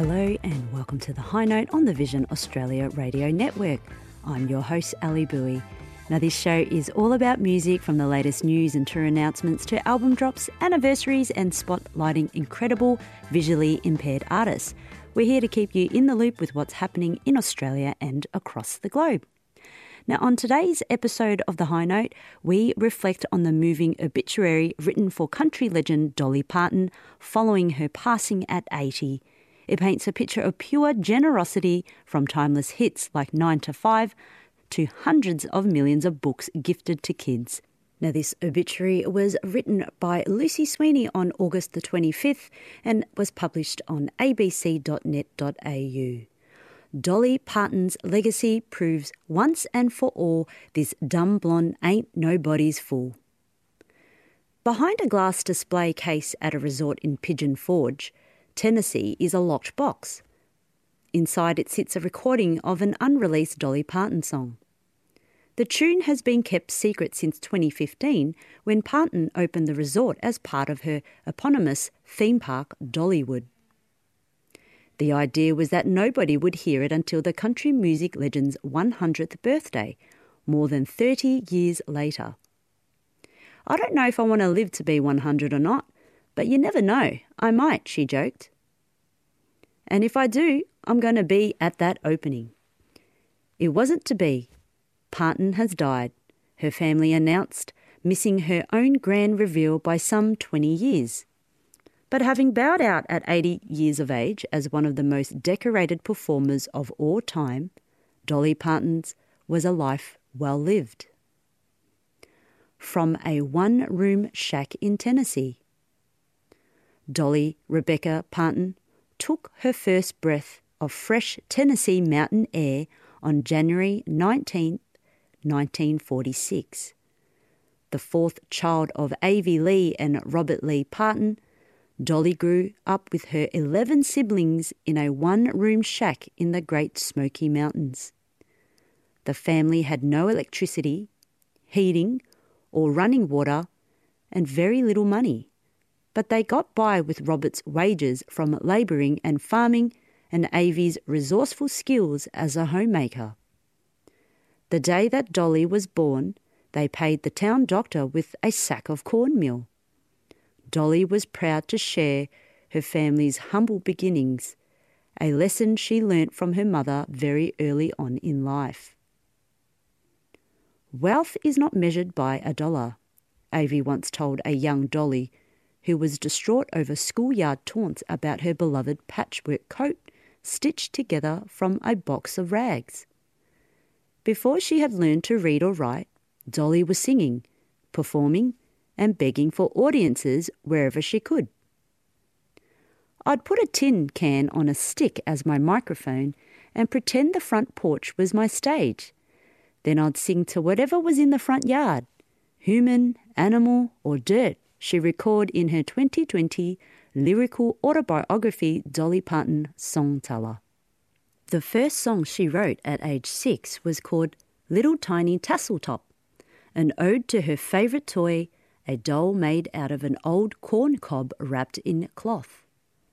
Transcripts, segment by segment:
Hello and welcome to The High Note on the Vision Australia Radio Network. I'm your host, Ali Bowie. Now this show is all about music, from the latest news and tour announcements to album drops, anniversaries and spotlighting incredible visually impaired artists. We're here to keep you in the loop with what's happening in Australia and across the globe. Now, on today's episode of The High Note, we reflect on the moving obituary written for country legend Dolly Parton following her passing at 80. It paints a picture of pure generosity, from timeless hits like 9 to 5 to hundreds of millions of books gifted to kids. Now, this obituary was written by Lucy Sweeney on August the 25th and was published on abc.net.au. Dolly Parton's legacy proves once and for all this dumb blonde ain't nobody's fool. Behind a glass display case at a resort in Pigeon Forge, Tennessee, is a locked box. Inside it sits a recording of an unreleased Dolly Parton song. The tune has been kept secret since 2015, when Parton opened the resort as part of her eponymous theme park, Dollywood. The idea was that nobody would hear it until the country music legend's 100th birthday, more than 30 years later. I don't know if I want to live to be 100 or not, but you never know, I might, she joked. And if I do, I'm going to be at that opening. It wasn't to be. Parton has died, her family announced, missing her own grand reveal by some 20 years. But having bowed out at 80 years of age as one of the most decorated performers of all time, Dolly Parton's was a life well lived. From a one-room shack in Tennessee, Dolly Rebecca Parton took her first breath of fresh Tennessee mountain air on January 19, 1946. The fourth child of Avie Lee and Robert Lee Parton, Dolly grew up with her 11 siblings in a one-room shack in the Great Smoky Mountains. The family had no electricity, heating, or running water, and very little money. But they got by with Robert's wages from labouring and farming and Avie's resourceful skills as a homemaker. The day that Dolly was born, they paid the town doctor with a sack of cornmeal. Dolly was proud to share her family's humble beginnings, a lesson she learnt from her mother very early on in life. Wealth is not measured by a dollar, Avie once told a young Dolly, who was distraught over schoolyard taunts about her beloved patchwork coat stitched together from a box of rags. Before she had learned to read or write, Dolly was singing, performing, and begging for audiences wherever she could. I'd put a tin can on a stick as my microphone and pretend the front porch was my stage. Then I'd sing to whatever was in the front yard, human, animal, or dirt, she recorded in her 2020 lyrical autobiography, Dolly Parton, Songteller. The first song she wrote at age 6 was called Little Tiny Tasseltop, an ode to her favourite toy, a doll made out of an old corn cob wrapped in cloth.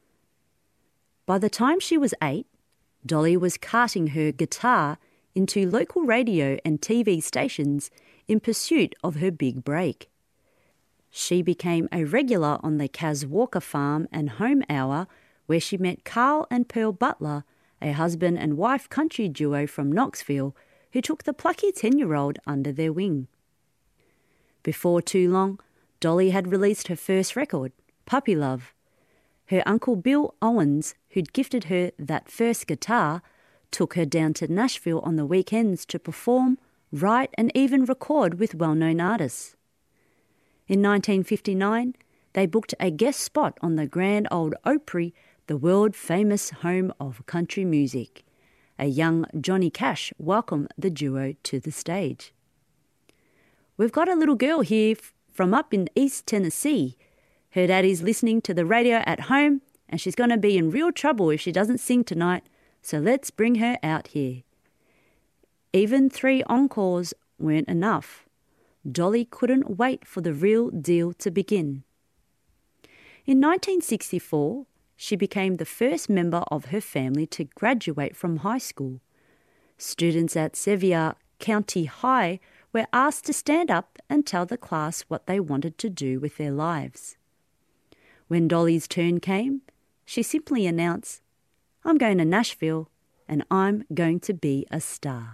By the time she was 8, Dolly was carting her guitar into local radio and TV stations in pursuit of her big break. She became a regular on the Kaz Walker Farm and Home Hour, where she met Carl and Pearl Butler, a husband and wife country duo from Knoxville, who took the plucky 10-year-old under their wing. Before too long, Dolly had released her first record, Puppy Love. Her uncle Bill Owens, who'd gifted her that first guitar, took her down to Nashville on the weekends to perform, write and even record with well-known artists. In 1959, they booked a guest spot on the Grand Ole Opry, the world-famous home of country music. A young Johnny Cash welcomed the duo to the stage. We've got a little girl here from up in East Tennessee. Her daddy's listening to the radio at home, and she's going to be in real trouble if she doesn't sing tonight, so let's bring her out here. Even 3 encores weren't enough. Dolly couldn't wait for the real deal to begin. In 1964, she became the first member of her family to graduate from high school. Students at Sevier County High were asked to stand up and tell the class what they wanted to do with their lives. When Dolly's turn came, she simply announced, "I'm going to Nashville and I'm going to be a star."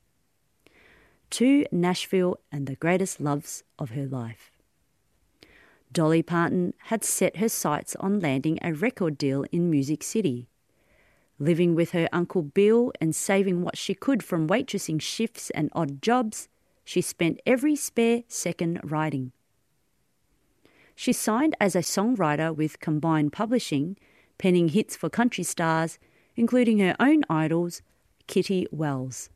To Nashville and the greatest loves of her life. Dolly Parton had set her sights on landing a record deal in Music City. Living with her Uncle Bill and saving what she could from waitressing shifts and odd jobs, she spent every spare second writing. She signed as a songwriter with Combined Publishing, penning hits for country stars, including her own idols, Kitty Wells.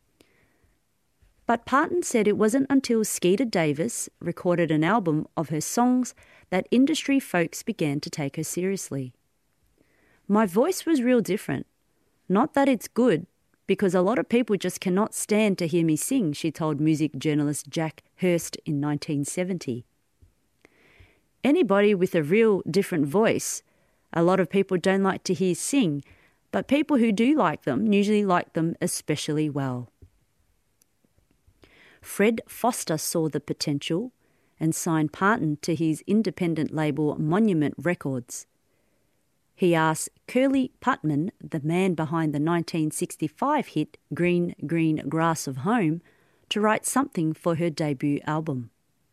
But Parton said it wasn't until Skeeter Davis recorded an album of her songs that industry folks began to take her seriously. "My voice was real different. Not that it's good, because a lot of people just cannot stand to hear me sing," she told music journalist Jack Hurst in 1970. Anybody with a real different voice, a lot of people don't like to hear sing, but people who do like them usually like them especially well. Fred Foster saw the potential and signed Parton to his independent label Monument Records. He asked Curly Putman, the man behind the 1965 hit Green, Green Grass of Home, to write something for her debut album.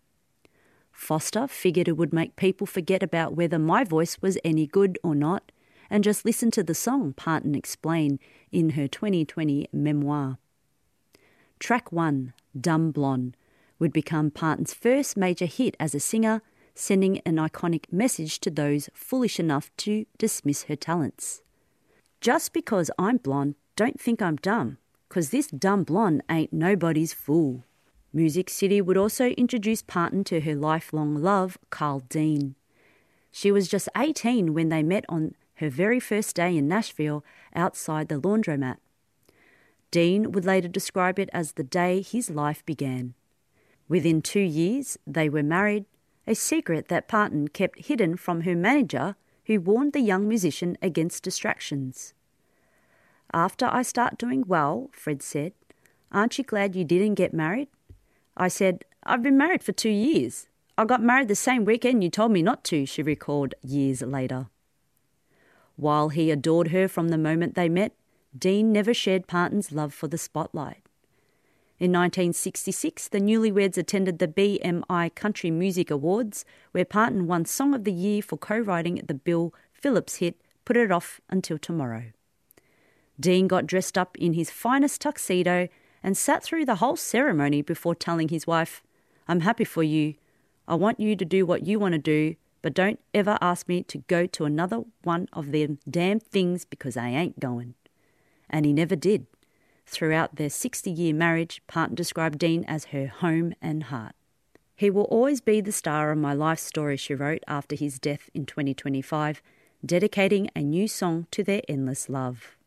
Foster figured it would make people forget about whether my voice was any good or not and just listen to the song, Parton explained in her 2020 memoir. Track 1, Dumb Blonde, would become Parton's first major hit as a singer, sending an iconic message to those foolish enough to dismiss her talents. "Just because I'm blonde, don't think I'm dumb, 'cause this dumb blonde ain't nobody's fool." Music City would also introduce Parton to her lifelong love, Carl Dean. She was just 18 when they met on her very first day in Nashville outside the laundromat. Dean would later describe it as the day his life began. Within 2 years, they were married, a secret that Parton kept hidden from her manager, who warned the young musician against distractions. "After I start doing well," Fred said, "aren't you glad you didn't get married?" I said, "I've been married for 2 years. I got married the same weekend you told me not to," she recalled years later. While he adored her from the moment they met, Dean never shared Parton's love for the spotlight. In 1966, the newlyweds attended the BMI Country Music Awards, where Parton won Song of the Year for co-writing the Bill Phillips hit Put It Off Until Tomorrow. Dean got dressed up in his finest tuxedo and sat through the whole ceremony before telling his wife, "I'm happy for you. I want you to do what you want to do, but don't ever ask me to go to another one of them damn things because I ain't going." And he never did. Throughout their 60-year marriage, Parton described Dean as her home and heart. "He will always be the star of my life story," she wrote after his death in 2025, dedicating a new song to their endless love.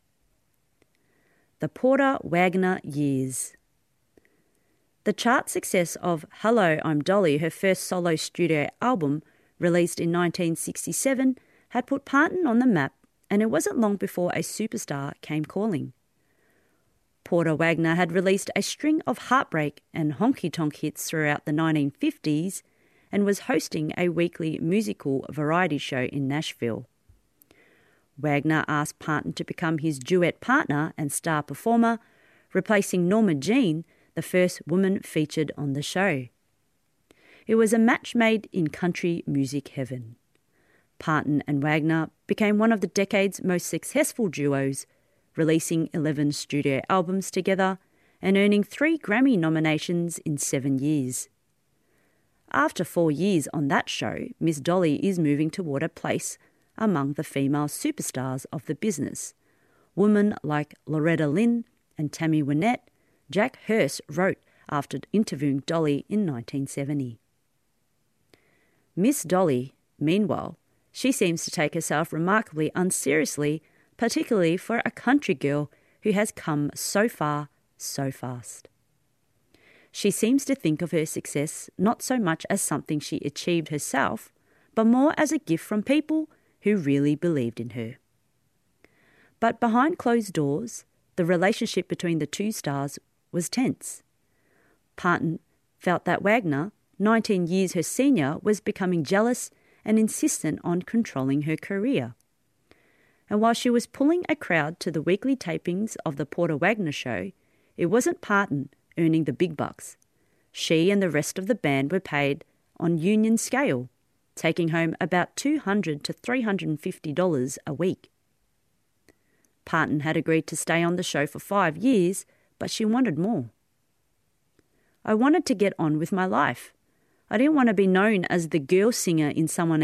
The Porter Wagoner Years. The chart success of Hello, I'm Dolly, her first solo studio album, released in 1967, had put Parton on the map, and it wasn't long before a superstar came calling. Porter Wagoner had released a string of heartbreak and honky-tonk hits throughout the 1950s and was hosting a weekly musical variety show in Nashville. Wagoner asked Parton to become his duet partner and star performer, replacing Norma Jean, the first woman featured on the show. It was a match made in country music heaven. Parton and Wagoner became one of the decade's most successful duos, releasing 11 studio albums together and earning 3 Grammy nominations in 7 years. After 4 years on that show, Miss Dolly is moving toward a place among the female superstars of the business. Women like Loretta Lynn and Tammy Wynette, Jack Hurst wrote after interviewing Dolly in 1970. Miss Dolly, meanwhile, she seems to take herself remarkably unseriously, particularly for a country girl who has come so far so fast. She seems to think of her success not so much as something she achieved herself, but more as a gift from people who really believed in her. But behind closed doors, the relationship between the two stars was tense. Parton felt that Wagner, 19 years her senior, was becoming jealous and insistent on controlling her career. And while she was pulling a crowd to the weekly tapings of the Porter Wagner show, it wasn't Parton earning the big bucks. She and the rest of the band were paid on union scale, taking home about $200 to $350 a week. Parton had agreed to stay on the show for 5 years, but she wanted more. I wanted to get on with my life. I didn't want to be known as the girl singer in someone